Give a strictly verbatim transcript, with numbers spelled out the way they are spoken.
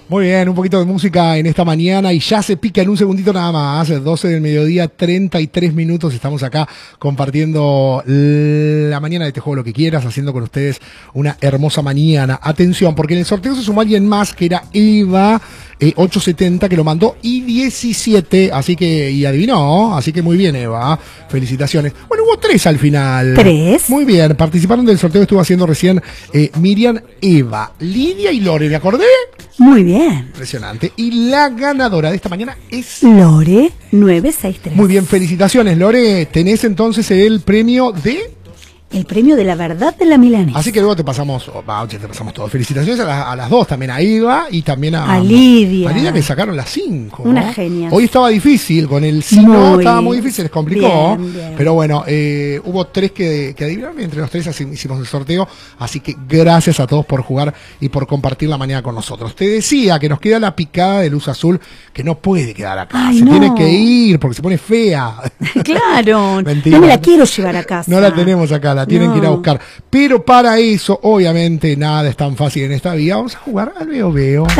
Muy bien, un poquito de música en esta mañana y ya se pica en un segundito nada más. doce del mediodía, treinta y tres minutos. Estamos acá compartiendo la mañana de Te Juego Lo Que Quieras, haciendo con ustedes una hermosa mañana. Atención, porque en el sorteo se sumó alguien más, que era Eva eh, ochocientos setenta, que lo mandó y diecisiete. Así que, y adivinó, así que muy bien, Eva. Felicitaciones. Bueno, hubo tres al final. ¿Tres? Muy bien, participaron del sorteo que estuvo haciendo recién eh, Miriam, Eva, Lidia y Lore. ¿Me acordé? Muy bien. Impresionante. Y la ganadora de esta mañana es Lore nueve seis tres. Muy bien, felicitaciones, Lore. Tenés entonces el premio de... El premio de la verdad de la milanesa. Así que luego te pasamos, oh, va, te pasamos todo. Felicitaciones a, la, a las dos, también a Iva y también a, a Lidia. A Lidia, que sacaron las cinco. Una ¿no? genia. Hoy estaba difícil, con el sí no estaba muy difícil, les complicó. Bien, bien. Pero bueno, eh, hubo tres que, que adivinaron y entre los tres así, hicimos el sorteo. Así que gracias a todos por jugar y por compartir la mañana con nosotros. Te decía que nos queda la picada de luz azul, que no puede quedar acá. Ay, se no. tiene que ir porque se pone fea. Claro. Mentira. No me la quiero llevar a casa. No la tenemos acá, la tienen No. que ir a buscar. Pero para eso, obviamente, nada es tan fácil en esta vida. Vamos a jugar al veo veo.